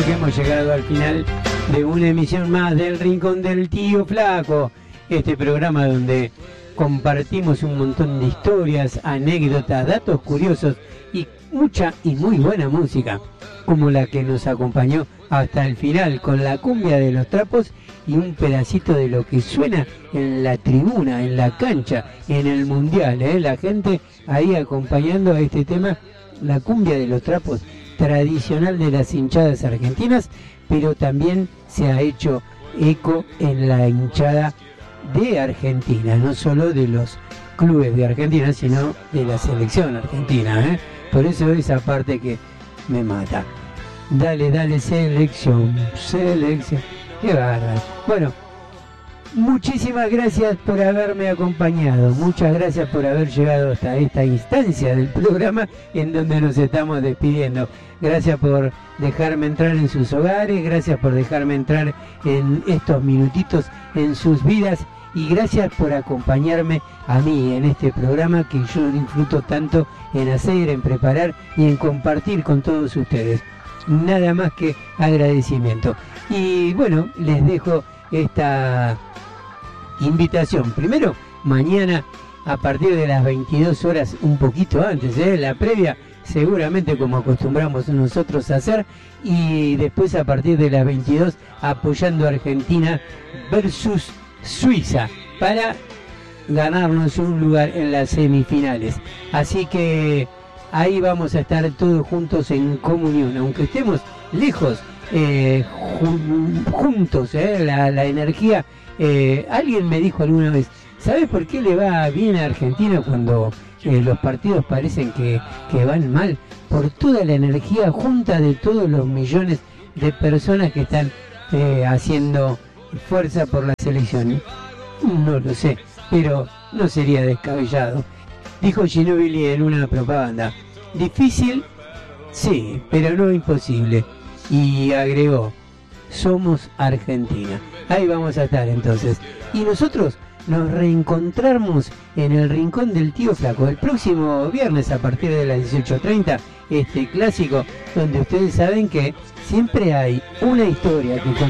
Que hemos llegado al final de una emisión más del Rincón del Tío Flaco, este programa donde compartimos un montón de historias, anécdotas, datos curiosos y mucha y muy buena música, como la que nos acompañó hasta el final con la cumbia de los trapos y un pedacito de lo que suena en la tribuna, en la cancha, en el mundial, la gente ahí acompañando a este tema, la cumbia de los trapos, tradicional de las hinchadas argentinas, pero también se ha hecho eco en la hinchada de Argentina, no solo de los clubes de Argentina, sino de la selección argentina, Por eso esa parte que me mata. Dale, dale, selección, selección. Qué bárbaro. Bueno, muchísimas gracias por haberme acompañado, muchas gracias por haber llegado hasta esta instancia del programa en donde nos estamos despidiendo. Gracias por dejarme entrar en sus hogares, gracias por dejarme entrar en estos minutitos en sus vidas y gracias por acompañarme a mí en este programa que yo disfruto tanto en hacer, en preparar y en compartir con todos ustedes. Nada más que agradecimiento. Y bueno, les dejo esta invitación. Primero, mañana a partir de las 22 horas, un poquito antes, la previa, seguramente como acostumbramos nosotros a hacer, y después a partir de las 22 apoyando a Argentina versus Suiza para ganarnos un lugar en las semifinales. Así que ahí vamos a estar todos juntos en comunión, aunque estemos lejos, juntos, la energía. Alguien me dijo alguna vez, ¿sabes por qué le va bien a Argentina cuando los partidos parecen que van mal? Por toda la energía junta de todos los millones de personas que están haciendo fuerza por la selección. No lo sé, pero no sería descabellado. Dijo Ginóbili en una propaganda, difícil, sí, pero no imposible. Y agregó, somos Argentina. Ahí vamos a estar entonces. Y nosotros nos reencontramos en el Rincón del Tío Flaco el próximo viernes a partir de las 18:30, este clásico donde ustedes saben que siempre hay una historia que